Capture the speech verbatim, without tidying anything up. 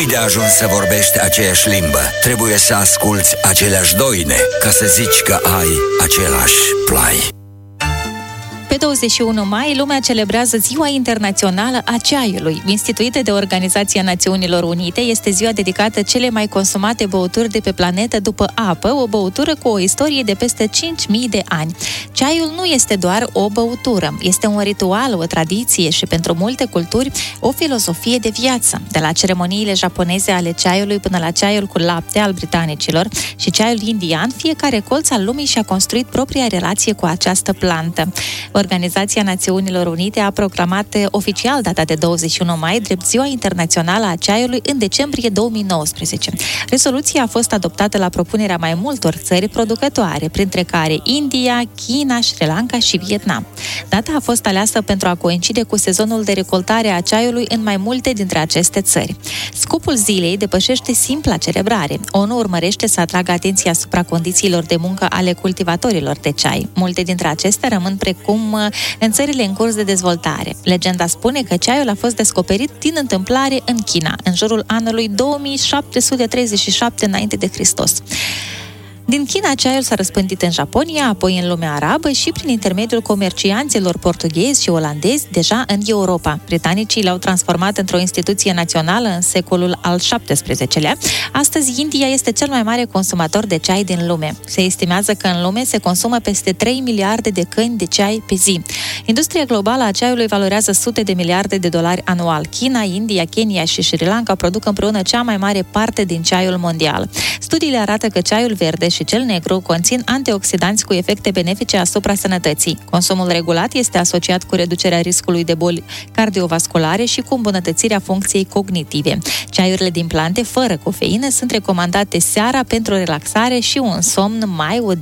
Nu-i de ajuns să vorbești aceeași limbă. Trebuie să asculți aceleași doine ca să zici că ai același plai. Pe douăzeci și unu mai, lumea celebrează Ziua Internațională a Ceaiului. Instituită de Organizația Națiunilor Unite, este ziua dedicată cele mai consumate băuturi de pe planetă după apă, o băutură cu o istorie de peste cinci mii de ani. Ceaiul nu este doar o băutură, este un ritual, o tradiție și pentru multe culturi o filozofie de viață. De la ceremoniile japoneze ale ceaiului până la ceaiul cu lapte al britanicilor și ceaiul indian, fiecare colț al lumii și-a construit propria relație cu această plantă. Organizația Națiunilor Unite a proclamat oficial data de douăzeci și unu mai drept Ziua Internațională a Ceaiului în decembrie două mii nouăsprezece. Rezoluția a fost adoptată la propunerea mai multor țări producătoare, printre care India, China, Sri Lanka și Vietnam. Data a fost aleasă pentru a coincide cu sezonul de recoltare a ceaiului în mai multe dintre aceste țări. Scopul zilei depășește simpla celebrare. ONU urmărește să atragă atenția asupra condițiilor de muncă ale cultivatorilor de ceai. Multe dintre acestea rămân precum în țările în curs de dezvoltare. Legenda spune că ceaiul a fost descoperit din întâmplare în China, în jurul anului două mii șapte sute treizeci și șapte înainte de Hristos. Din China, ceaiul s-a răspândit în Japonia, apoi în lumea arabă și prin intermediul comercianților portughezi și olandezi deja în Europa. Britanicii l-au transformat într-o instituție națională în secolul al șaptesprezecelea. Astăzi, India este cel mai mare consumator de ceai din lume. Se estimează că în lume se consumă peste trei miliarde de căni de ceai pe zi. Industria globală a ceaiului valorează sute de miliarde de dolari anual. China, India, Kenya și Sri Lanka produc împreună cea mai mare parte din ceaiul mondial. Studiile arată că ceaiul verde și cel negru conțin antioxidanți cu efecte benefice asupra sănătății. Consumul regulat este asociat cu reducerea riscului de boli cardiovasculare și cu îmbunătățirea funcției cognitive. Ceaiurile din plante fără cofeină sunt recomandate seara pentru relaxare și un somn mai odihnit.